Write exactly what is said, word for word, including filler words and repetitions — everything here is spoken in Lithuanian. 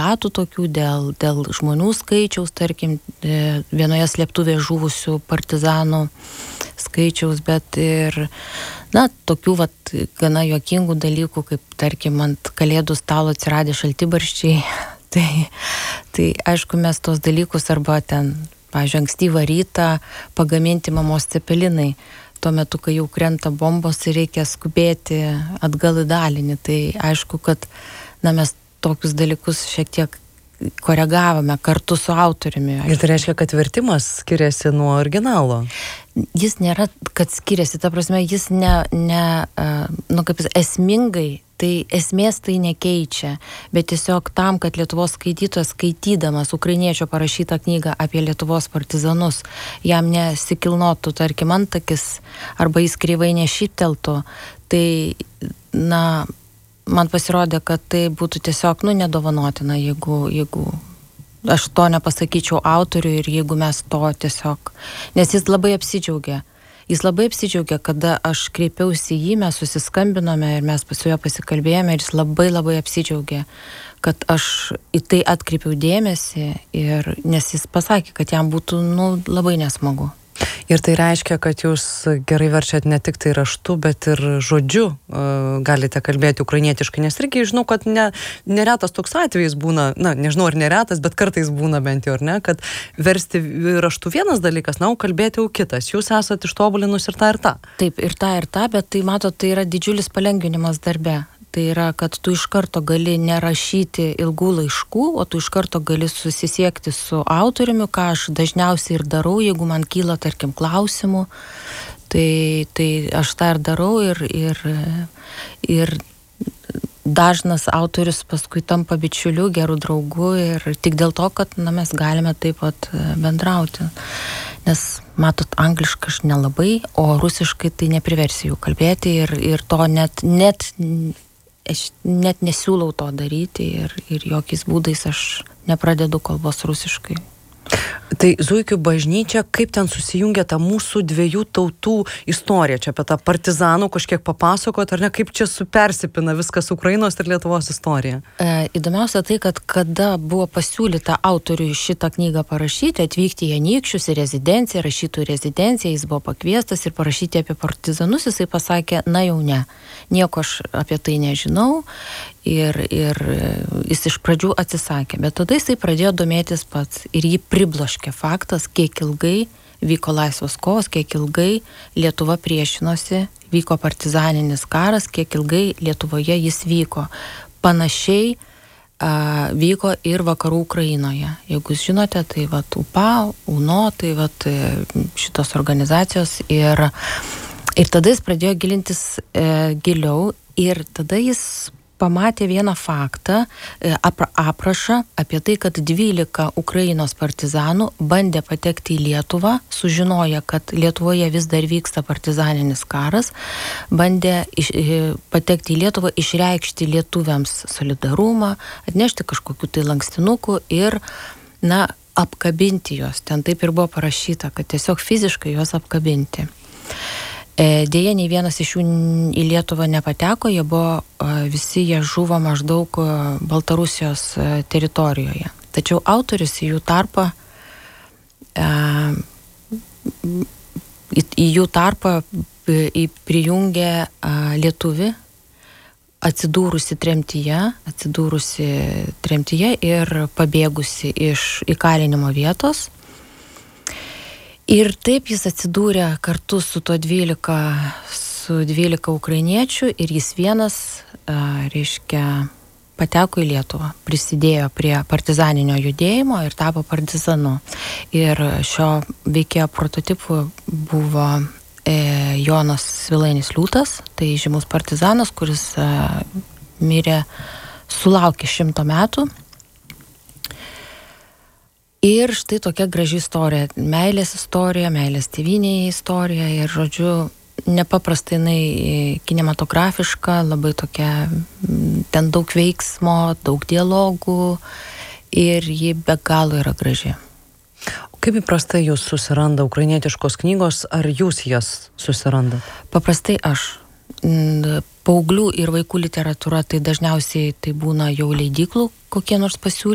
debatų tokių dėl, dėl žmonių skaičiaus, tarkim, vienoje slėptuvėje žuvusių partizanų skaičiaus, bet ir, na, tokių vat gana juokingų dalykų, kaip, tarkim, ant kalėdų stalo atsiradė šaltibarščiai. Tai, tai aišku, mes tos dalykus arba ten, pavyzdžiui, ankstyvą rytą pagaminti mamos cepelinai, tuo metu, kai jau krenta bombos ir reikia skubėti atgal į dalinį. Tai aišku, kad na, mes tokius dalykus šiek tiek koregavome kartu su autoriumi. Aišku. Ir tai reiškia, kad vertimas skiriasi nuo originalo? Jis nėra, kad skiriasi, ta prasme, jis ne, ne nu, kaip jis, esmingai, tai esmės tai nekeičia, bet tiesiog tam, kad Lietuvos skaitytojas skaitydamas ukrainiečio parašytą knygą apie Lietuvos partizanus, jam nesikilnotų, tarkim, antakis, arba jis kreivai nešypteltų, tai, na, man pasirodė, kad tai būtų tiesiog, nu, nedovanotina, jeigu, jeigu aš to nepasakyčiau autoriui ir jeigu mes to tiesiog, nes jis labai apsidžiaugė. Jis labai apsidžiaugė, kada aš kreipiausi į jį, mes susiskambinome ir mes su juo pasikalbėjome ir jis labai labai apsidžiaugė, kad aš į tai atkreipiau dėmesį ir, nes jis pasakė, kad jam būtų, nu, labai nesmagu. Ir tai reiškia, kad jūs gerai verčiat ne tik tai raštu, bet ir žodžiu uh, galite kalbėti ukrainietiškai, nes irgi žinau, kad ne, neretas toks atvejis būna, na, nežinau ar neretas, bet kartais būna bent jau, ar ne, kad versti raštu vienas dalykas, na, o kalbėti jau kitas. Jūs esate ištobulinus ir tą ir tą. Taip, ir tą ir tą, bet tai, matot, tai yra didžiulis palengvinimas darbe. Tai yra, kad tu iš karto gali nerašyti ilgų laiškų, o tu iš karto gali susisiekti su autoriumi, ką aš dažniausiai ir darau, jeigu man kyla, tarkim, klausimų, tai, tai aš tą ir darau ir, ir, ir dažnas autorius paskui tampa bičiuliu, gerų draugų ir tik dėl to, kad na, mes galime taip pat bendrauti. Nes, matot, angliškai aš nelabai, o rusiškai tai nepriversiu jų kalbėti ir, ir to net, net aš net nesiūlau to daryti ir, ir jokiais būdais aš nepradedu kalbos rusiškai. Tai Zuikių bažnyčia, kaip ten susijungia ta mūsų dviejų tautų istorija, čia apie tą partizanų kažkiek papasakot, ar ne, kaip čia supersipina viskas Ukrainos ir Lietuvos istorija? E, įdomiausia tai, kad kada buvo pasiūlyta autoriui šitą knygą parašyti, atvykti į Anykščius, į rezidenciją, rašytojų rezidenciją, jis buvo pakviestas ir parašyti apie partizanus, jisai pasakė, na jau ne, nieko aš apie tai nežinau. Ir, ir jis iš pradžių atsisakė, bet tada jisai pradėjo domėtis pats ir jį pribloškė faktas, kiek ilgai vyko laisvos kovos, kiek ilgai Lietuva priešinosi, vyko partizaninis karas, kiek ilgai Lietuvoje jis vyko. Panašiai a, vyko ir vakarų Ukrainoje. Jeigu jūs žinote, tai vat U P A, U N O, tai vat šitos organizacijos ir, ir tada jis pradėjo gilintis e, giliau ir tada jis pamatė vieną faktą, aprašą apie tai, kad dvylika Ukrainos partizanų bandė patekti į Lietuvą, sužinoję, kad Lietuvoje vis dar vyksta partizaninis karas, bandė iš, patekti į Lietuvą, išreikšti lietuviams solidarumą, atnešti kažkokių tai lankstinukų ir, na, apkabinti juos. Ten taip ir buvo parašyta, kad tiesiog fiziškai juos apkabinti. Deja, nei vienas iš jų į Lietuvą nepateko, jie buvo, visi jie žuvo maždaug Baltarusijos teritorijoje. Tačiau autorius į jų tarpą, į jų tarpą prijungė lietuvį, atsidūrusi tremtyje, atsidūrusi tremtyje ir pabėgusi iš įkalinimo vietos. Ir taip jis atsidūrė kartu su to dvylika, su dvylika ukrainiečių ir jis vienas, a, reiškia, pateko į Lietuvą, prisidėjo prie partizaninio judėjimo ir tapo partizanu. Ir šio veikėjo prototipu buvo e, Jonas Svilainis Liūtas, tai žymus partizanas, kuris a, mirė, sulaukė šimto metų. Ir štai tokia graži istorija, meilės istorija, meilės tėvynėje istorija ir, žodžiu, nepaprastai jinai kinematografiška, labai tokia, ten daug veiksmo, daug dialogų ir ji be galo yra graži. O kaip įprastai jūs susiranda ukrainietiškos knygos, ar jūs jas susirandat? Paprastai aš. Paauglių ir vaikų literatūra, tai dažniausiai tai būna jau leidyklų kokie nors pasiūlymai.